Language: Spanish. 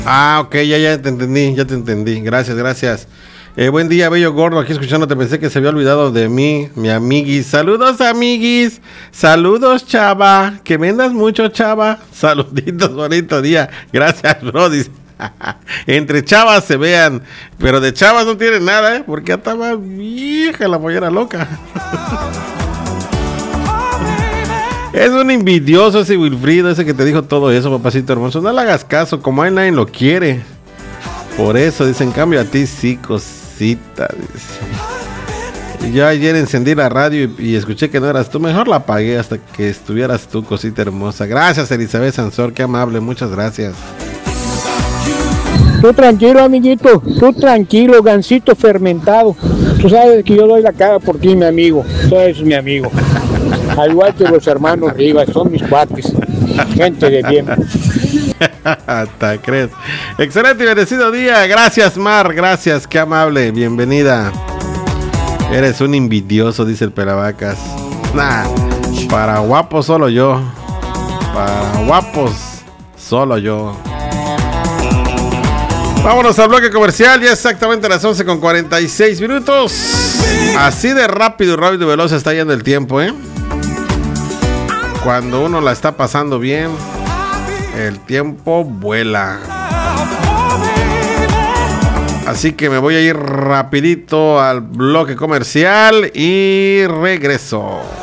Ah, ok, ya te entendí. Gracias. Buen día, bello gordo, aquí escuchándote, pensé que se había olvidado de mí, mi amiguis. Saludos, amiguis. Saludos, chava. Que vendas mucho, chava. Saluditos, bonito día. Gracias, bro. Dice. Entre chavas se vean, pero de chavas no tienen nada, porque estaba vieja la pollera loca. Es un envidioso ese Wilfrido, ese que te dijo todo eso, papacito hermoso. No le hagas caso, como a él nadie lo quiere. Por eso, dice, en cambio a ti sí, cosita, dice. Yo ayer encendí la radio y escuché que no eras tú. Mejor la apagué hasta que estuvieras tú, cosita hermosa. Gracias, Elizabeth Sansor, qué amable, muchas gracias. Tú tranquilo, amiguito, tú tranquilo, gansito fermentado. Tú sabes que yo doy la cara por ti, mi amigo. Tú eres mi amigo. Al igual que los hermanos Rivas, son mis cuates. Gente de bien. Hasta crees. Excelente y bendecido día. Gracias, Mar. Gracias, qué amable. Bienvenida. Eres un envidioso, dice el Pelavacas. Nah, para guapos solo yo. Para guapos solo yo. Vámonos al bloque comercial. Ya exactamente a las 11:46. Así de rápido y veloz está yendo el tiempo, Cuando uno la está pasando bien, el tiempo vuela. Así que me voy a ir rapidito al bloque comercial y regreso.